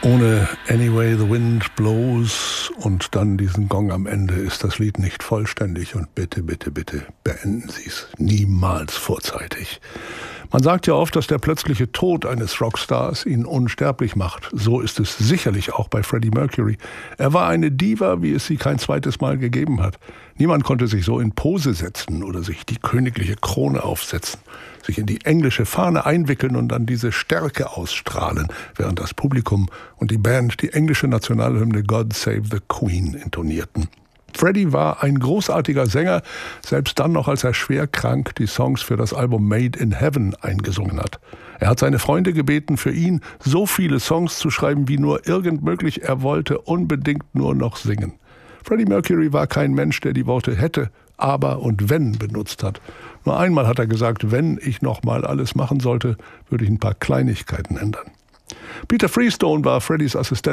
Ohne Anyway the Wind Blows und dann diesen Gong am Ende ist das Lied nicht vollständig und bitte, bitte, bitte beenden Sie es niemals vorzeitig. Man sagt ja oft, dass der plötzliche Tod eines Rockstars ihn unsterblich macht. So ist es sicherlich auch bei Freddie Mercury. Er war eine Diva, wie es sie kein zweites Mal gegeben hat. Niemand konnte sich so in Pose setzen oder sich die königliche Krone aufsetzen, sich in die englische Fahne einwickeln und dann diese Stärke ausstrahlen, während das Publikum und die Band die englische Nationalhymne God Save the Queen intonierten. Freddie war ein großartiger Sänger, selbst dann noch, als er schwer krank die Songs für das Album Made in Heaven eingesungen hat. Er hat seine Freunde gebeten, für ihn so viele Songs zu schreiben, wie nur irgend möglich. Er wollte unbedingt nur noch singen. Freddie Mercury war kein Mensch, der die Worte hätte, aber und wenn benutzt hat. Nur einmal hat er gesagt, wenn ich noch mal alles machen sollte, würde ich ein paar Kleinigkeiten ändern. Peter Freestone war Freddies Assistent